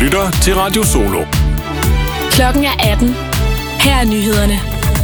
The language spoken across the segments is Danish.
lytter til Radio Solo. Klokken er 18. Her er nyhederne.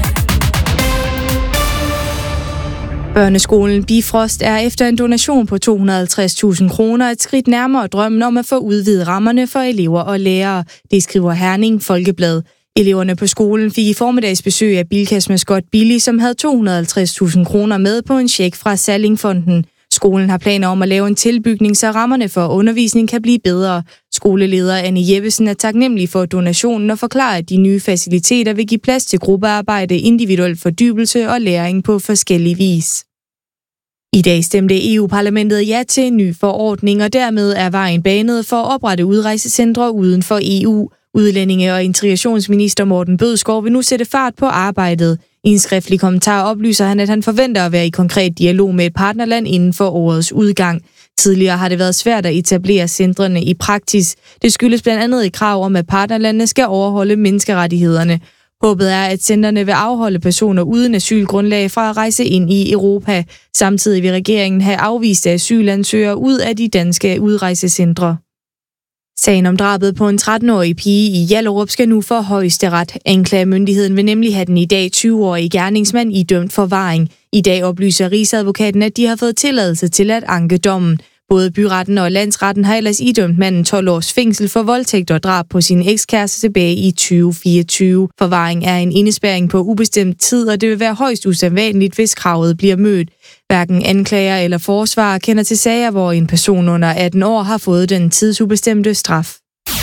Børneskolen Bifrost er efter en donation på 250.000 kroner et skridt nærmere drømmen om at få udvidet rammerne for elever og lærere. Det skriver Herning Folkeblad. Eleverne på skolen fik i formiddags besøg af Bilkas-maskot Billy, som havde 250.000 kroner med på en check fra Sallingfonden. Skolen har planer om at lave en tilbygning, så rammerne for undervisning kan blive bedre. Skoleleder Anne Jeppesen er taknemmelig for donationen og forklarer, at de nye faciliteter vil give plads til gruppearbejde, individuel fordybelse og læring på forskellig vis. I dag stemte EU-parlamentet ja til en ny forordning, og dermed er vejen banet for at oprette udrejsecentre uden for EU. Udlændinge- og integrationsminister Morten Bødskov vil nu sætte fart på arbejdet. I en skriftlig kommentar oplyser han, at han forventer at være i konkret dialog med et partnerland inden for årets udgang. Tidligere har det været svært at etablere centrene i praksis. Det skyldes blandt andet et krav om, at partnerlandene skal overholde menneskerettighederne. Håbet er, at centrene vil afholde personer uden asylgrundlag fra at rejse ind i Europa. Samtidig vil regeringen have afviste asylansøgere ud af de danske udrejsecentre. Sagen om drabet på en 13-årig pige i Hjallerup skal nu for højesteret. Anklagemyndigheden vil nemlig have den i dag 20-årige gerningsmand idømt forvaring. I dag oplyser Rigsadvokaten, at de har fået tilladelse til at anke dommen. Både byretten og landsretten har ellers idømt manden 12 års fængsel for voldtægt og drab på sin ekskæreste tilbage i 2024. Forvaring er en indespærring på ubestemt tid, og det vil være højst usædvanligt, hvis kravet bliver mødt. Hverken anklager eller forsvarer kender til sager, hvor en person under 18 år har fået den tidsubestemte straf.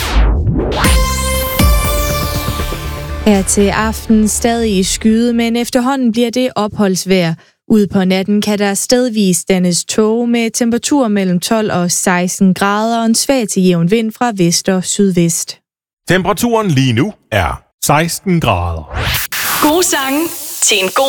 Her til aften stadig skyde, men efterhånden bliver det opholdsvejr. Ude på natten kan der stedvis dannes tåge med temperatur mellem 12 og 16 grader og en svag til jævn vind fra vest og sydvest. Temperaturen lige nu er 16 grader. Gode sange til en god